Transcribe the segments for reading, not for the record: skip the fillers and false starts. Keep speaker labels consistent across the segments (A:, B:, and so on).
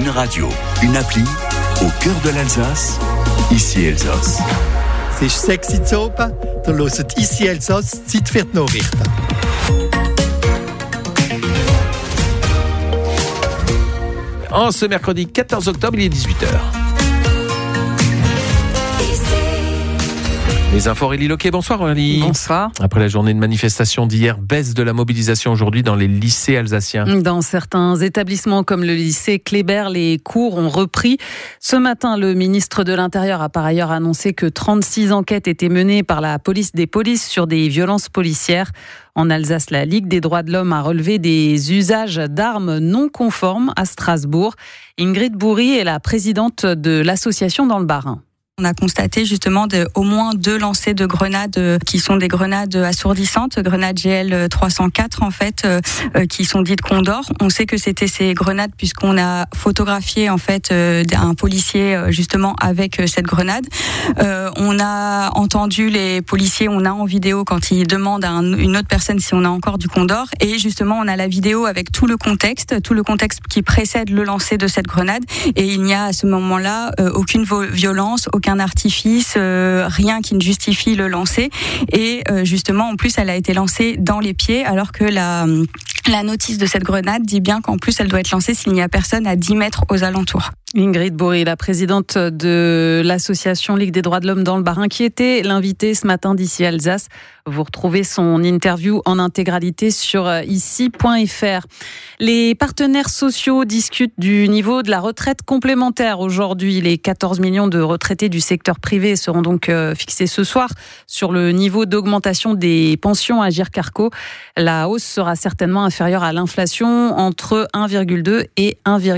A: une radio, une appli, au cœur de l'Alsace, ici Elsass.
B: C'est sexy Zopa, du hörst ici Elsass, Zeit für die Nachrichten.
C: En ce mercredi 14 octobre, il est 18h. Les infos, Aurélie Loquet. Bonsoir Aurélie.
D: Bonsoir.
C: Après la journée de manifestation d'hier, baisse de la mobilisation aujourd'hui dans les lycées alsaciens.
D: Dans certains établissements comme le lycée Kléber, les cours ont repris. Ce matin, le ministre de l'Intérieur a par ailleurs annoncé que 36 enquêtes étaient menées par la police des polices sur des violences policières. En Alsace, la Ligue des droits de l'homme a relevé des usages d'armes non conformes à Strasbourg. Ingrid Bourri est la présidente de l'association dans le Bas-Rhin.
E: On a constaté justement au moins 2 lancers de grenades qui sont des grenades assourdissantes, grenades GL 304 en fait, qui sont dites Condor. On sait que c'était ces grenades puisqu'on a photographié en fait un policier justement avec cette grenade. On a entendu les policiers, on a en vidéo quand ils demandent à une autre personne si on a encore du Condor, et justement on a la vidéo avec tout le contexte qui précède le lancer de cette grenade, et il n'y a à ce moment-là aucune violence, aucun artifice, rien qui ne justifie le lancer. Et justement, en plus, elle a été lancée dans les pieds, alors que la notice de cette grenade dit bien qu'en plus, elle doit être lancée s'il n'y a personne à 10 mètres aux alentours.
D: Ingrid Bourri, la présidente de l'association Ligue des droits de l'homme dans le Bas-Rhin, qui était l'invitée ce matin d'Ici Alsace. Vous retrouvez son interview en intégralité sur ici.fr. Les partenaires sociaux discutent du niveau de la retraite complémentaire aujourd'hui. Les 14 millions de retraités du secteur privé seront donc fixés ce soir sur le niveau d'augmentation des pensions Agirc Arrco. La hausse sera certainement inférieure à l'inflation, entre 1,2 et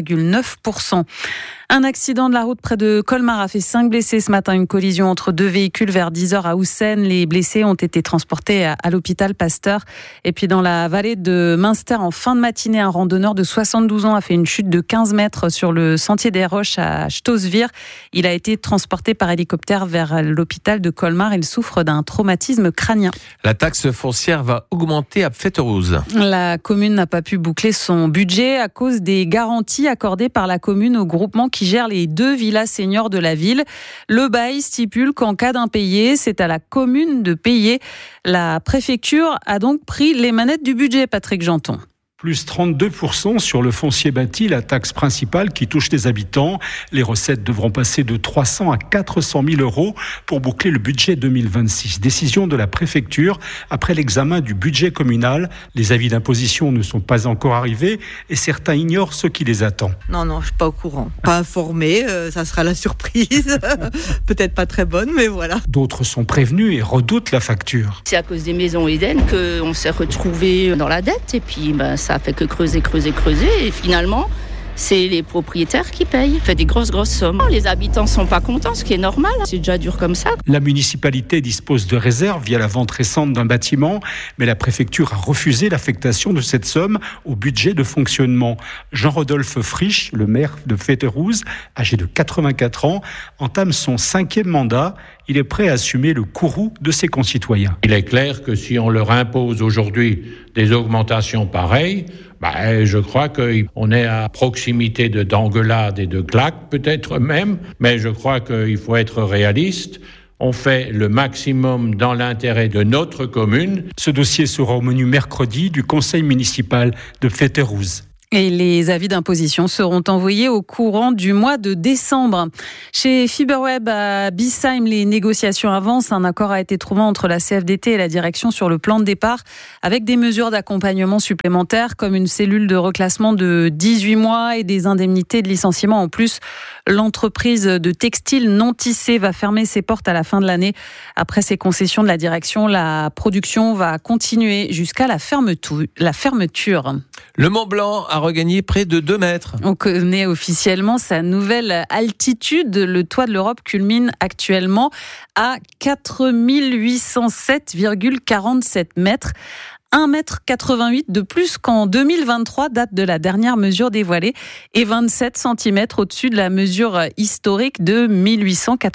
D: 1,9%. Un accident de la route près de Colmar a fait 5 blessés ce matin. Une collision entre 2 véhicules vers 10h à Houssen. Les blessés ont été transportés à l'hôpital Pasteur. Et puis dans la vallée de Münster, en fin de matinée, un randonneur de 72 ans a fait une chute de 15 mètres sur le sentier des Roches à Stoßwir. Il a été transporté par hélicoptère vers l'hôpital de Colmar. Il souffre d'un traumatisme crânien.
C: La taxe foncière va augmenter à Pfetterhouse.
D: La commune n'a pas pu boucler son budget à cause des garanties accordées par la commune au groupement qui gère les 2 villas seniors de la ville. Le bail stipule qu'en cas d'impayé, c'est à la commune de payer. La préfecture a donc pris les manettes du budget, Patrick Janton.
F: Plus 32% sur le foncier bâti, la taxe principale qui touche les habitants. Les recettes devront passer de 300 à 400 000 euros pour boucler le budget 2026. Décision de la préfecture après l'examen du budget communal. Les avis d'imposition ne sont pas encore arrivés et certains ignorent ce qui les attend.
G: Non, je suis pas au courant. Pas informé, ça sera la surprise. Peut-être pas très bonne, mais voilà.
F: D'autres sont prévenus et redoutent la facture.
H: C'est à cause des maisons Eden qu'on s'est retrouvés dans la dette, et puis ça a fait que creuser, et finalement, c'est les propriétaires qui payent. Ça fait des grosses sommes. Les habitants sont pas contents, ce qui est normal. C'est déjà dur comme ça.
F: La municipalité dispose de réserves via la vente récente d'un bâtiment, mais la préfecture a refusé l'affectation de cette somme au budget de fonctionnement. Jean-Rodolphe Frisch, le maire de Pfetterhouse, âgé de 84 ans, entame son 5e mandat. Il est prêt à assumer le courroux de ses concitoyens.
I: Il est clair que si on leur impose aujourd'hui des augmentations pareilles, je crois qu'on est à proximité d'engueulades et de claques, peut-être même, mais je crois qu'il faut être réaliste. On fait le maximum dans l'intérêt de notre commune.
F: Ce dossier sera au menu mercredi du conseil municipal de Pfetterhouse.
D: Et les avis d'imposition seront envoyés au courant du mois de décembre. Chez Fiberweb à Biesheim, les négociations avancent. Un accord a été trouvé entre la CFDT et la direction sur le plan de départ, avec des mesures d'accompagnement supplémentaires comme une cellule de reclassement de 18 mois et des indemnités de licenciement. En plus, l'entreprise de textile non tissé va fermer ses portes à la fin de l'année. Après ces concessions de la direction, la production va continuer jusqu'à la fermeture.
C: Le Mont Blanc a regagné près de 2 mètres.
D: On connaît officiellement sa nouvelle altitude. Le toit de l'Europe culmine actuellement à 4807,47 mètres. 1,88 m de plus qu'en 2023, date de la dernière mesure dévoilée, et 27 cm au-dessus de la mesure historique de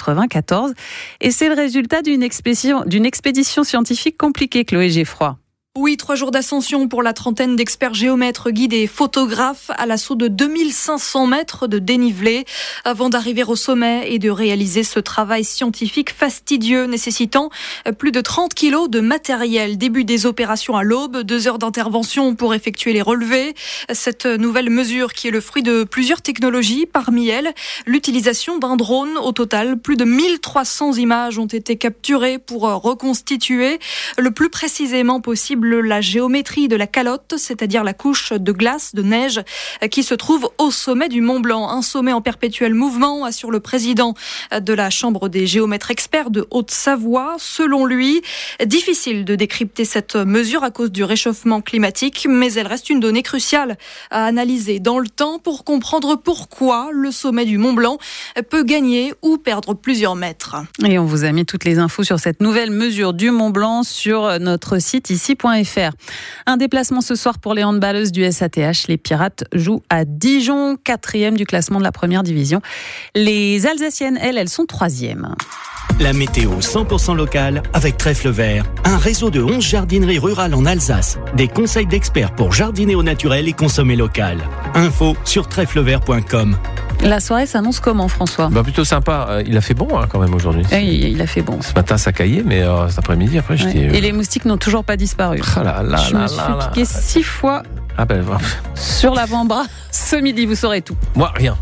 D: 1894. Et c'est le résultat d'une expédition scientifique compliquée, Chloé Geffroy.
J: Oui, 3 jours d'ascension pour la trentaine d'experts géomètres, guides et photographes à l'assaut de 2500 mètres de dénivelé avant d'arriver au sommet et de réaliser ce travail scientifique fastidieux nécessitant plus de 30 kilos de matériel. Début des opérations à l'aube, 2 heures d'intervention pour effectuer les relevés. Cette nouvelle mesure qui est le fruit de plusieurs technologies, parmi elles l'utilisation d'un drone. Au total, plus de 1300 images ont été capturées pour reconstituer le plus précisément possible la géométrie de la calotte, c'est-à-dire la couche de glace, de neige qui se trouve au sommet du Mont Blanc. Un sommet en perpétuel mouvement, assure le président de la Chambre des géomètres experts de Haute-Savoie. Selon lui, difficile de décrypter cette mesure à cause du réchauffement climatique, mais elle reste une donnée cruciale à analyser dans le temps pour comprendre pourquoi le sommet du Mont Blanc peut gagner ou perdre plusieurs mètres.
D: Et on vous a mis toutes les infos sur cette nouvelle mesure du Mont Blanc sur notre site ici.fr. Un déplacement ce soir pour les handballeuses du SATH. Les Pirates jouent à Dijon, 4e du classement de la première division. Les Alsaciennes, elles sont 3e.
K: La météo 100% locale avec Trèfle Vert, un réseau de 11 jardineries rurales en Alsace. Des conseils d'experts pour jardiner au naturel et consommer local. Info sur trèflevert.com.
D: La soirée s'annonce comment, François ?
C: Plutôt sympa. Il a fait bon quand même aujourd'hui.
D: Il a fait bon.
C: Ce matin, ça caillait, mais cet après-midi, après, j'étais...
D: Et les moustiques n'ont toujours pas disparu. Je me suis piqué 6 fois sur l'avant-bras. Ce midi, vous saurez tout.
C: Moi, rien.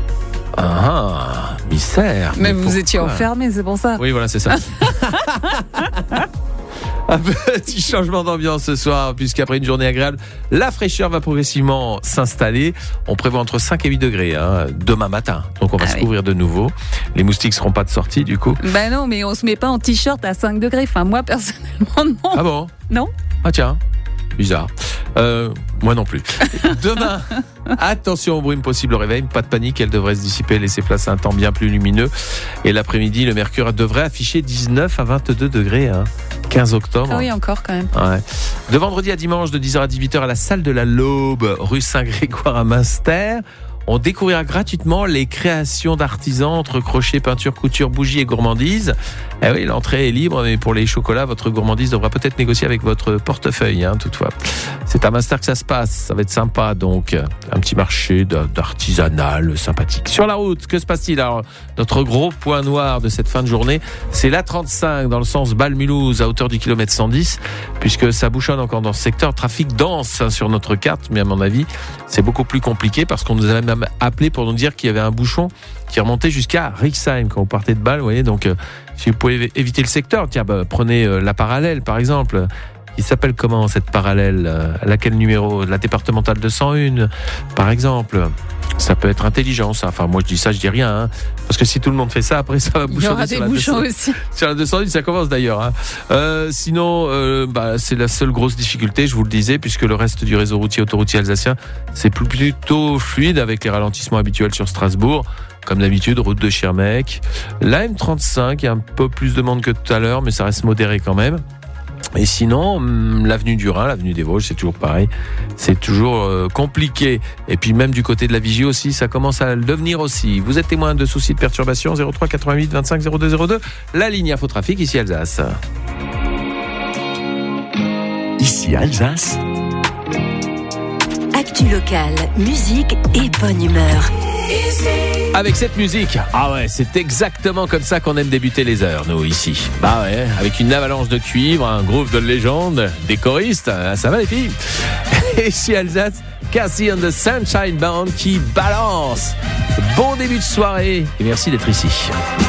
C: Mystère.
D: Mais vous étiez enfermé, c'est pour ça.
C: Oui, voilà, c'est ça. Un petit changement d'ambiance ce soir, puisqu'après une journée agréable, la fraîcheur va progressivement s'installer. On prévoit entre 5 et 8 degrés demain matin. Donc on va se couvrir de nouveau. Les moustiques ne seront pas de sortie du coup.
D: Non, mais on ne se met pas en t-shirt à 5 degrés. Enfin, moi personnellement, non.
C: Ah bon ?
D: Non.
C: Ah tiens, bizarre. Moi non plus. Demain, attention aux brumes possibles au réveil. Pas de panique, elles devraient se dissiper, laisser place à un temps bien plus lumineux. Et l'après-midi, le mercure devrait afficher 19 à 22 degrés. 15 octobre.
D: Ah oui, encore quand même.
C: Ouais. De vendredi à dimanche, de 10h à 18h à la salle de la Laube, rue Saint-Grégoire à Münster. On découvrira gratuitement les créations d'artisans entre crochet, peinture, couture, bougies et gourmandises. Eh oui, l'entrée est libre, mais pour les chocolats, votre gourmandise devra peut-être négocier avec votre portefeuille, toutefois. C'est à Münster que ça se passe, ça va être sympa, donc un petit marché d'artisanal sympathique. Sur la route, que se passe-t-il ? Alors, notre gros point noir de cette fin de journée, c'est l'A35 dans le sens Bâle-Mulhouse à hauteur du kilomètre 110, puisque ça bouchonne encore dans ce secteur. Trafic dense sur notre carte, mais à mon avis, c'est beaucoup plus compliqué parce qu'on nous avait même appelé pour nous dire qu'il y avait un bouchon qui remontait jusqu'à Rixheim quand vous partez de Bâle, vous voyez, donc si vous pouvez éviter le secteur, prenez la parallèle par exemple. Il s'appelle comment cette parallèle ? À laquelle numéro ? La départementale 201 par exemple. Ça peut être intelligent ça. Enfin moi je dis ça, je dis rien parce que si tout le monde fait ça, après ça va bouchonner.
D: Il y aura des bouchons aussi.
C: Sur la 201, ça commence d'ailleurs. Sinon, c'est la seule grosse difficulté, je vous le disais, puisque le reste du réseau routier autoroutier alsacien, c'est plutôt fluide avec les ralentissements habituels sur Strasbourg. Comme d'habitude, route de Schirmeck. La M35, il y a un peu plus de monde que tout à l'heure, mais ça reste modéré quand même. Et sinon, l'avenue du Rhin, l'avenue des Vosges, c'est toujours pareil. C'est toujours compliqué. Et puis même du côté de la Vigie aussi, ça commence à le devenir aussi. Vous êtes témoin de soucis de perturbation, 03 88 25 02 02. La ligne Infotrafic, ici Alsace.
A: Ici Alsace.
L: Actu locale, musique et bonne humeur.
C: Avec cette musique, c'est exactement comme ça qu'on aime débuter les heures, nous, ici. Avec une avalanche de cuivre, un groove de légende, des choristes, ça va les filles. Et ici Alsace, Cassie and the Sunshine Band qui balance. Bon début de soirée et merci d'être ici.